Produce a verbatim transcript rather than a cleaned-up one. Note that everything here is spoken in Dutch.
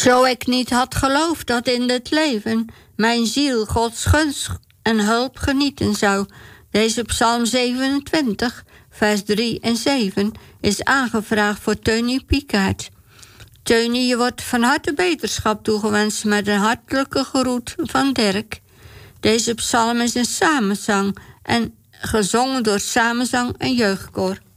Zo ik niet had geloofd dat in dit leven mijn ziel Gods gunst en hulp genieten zou. Deze psalm zevenentwintig, vers drie en zeven is aangevraagd voor Teunie Piekaert. Teunie, je wordt van harte beterschap toegewenst met een hartelijke groet van Dirk. Deze psalm is een samenzang en gezongen door Samenzang en Jeugdkoor.